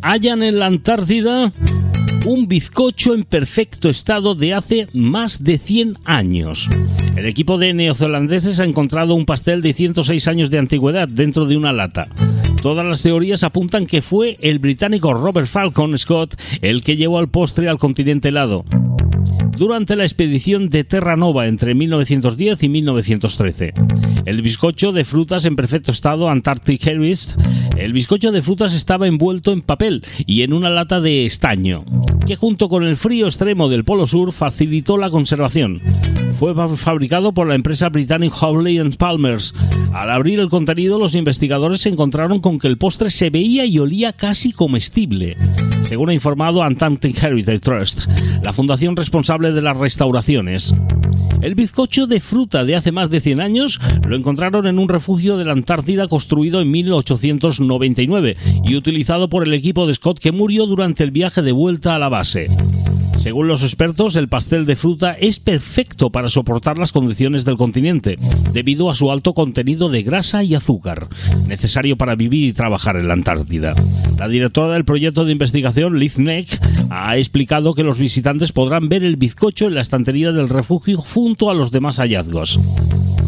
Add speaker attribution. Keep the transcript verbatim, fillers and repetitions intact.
Speaker 1: hallan en la Antártida un bizcocho en perfecto estado de hace más de cien años. El equipo de neozelandeses ha encontrado un pastel de ciento seis años de antigüedad dentro de una lata. Todas las teorías apuntan que fue el británico Robert Falcon Scott el que llevó al postre al continente helado durante la expedición de Terra Nova entre mil novecientos diez y mil novecientos trece. El bizcocho de frutas en perfecto estado, Antarctic Harvest, el bizcocho de frutas estaba envuelto en papel y en una lata de estaño, que junto con el frío extremo del Polo Sur facilitó la conservación. Fue fabricado por la empresa británica Hawley and Palmers. Al abrir el contenido, los investigadores se encontraron con que el postre se veía y olía casi comestible, según ha informado Antarctic Heritage Trust, la fundación responsable de las restauraciones. El bizcocho de fruta de hace más de cien años lo encontraron en un refugio de la Antártida construido en mil ochocientos noventa y nueve y utilizado por el equipo de Scott, que murió durante el viaje de vuelta a la base. Según los expertos, el pastel de fruta es perfecto para soportar las condiciones del continente, debido a su alto contenido de grasa y azúcar, necesario para vivir y trabajar en la Antártida. La directora del proyecto de investigación, Liz Neck, ha explicado que los visitantes podrán ver el bizcocho en la estantería del refugio junto a los demás hallazgos.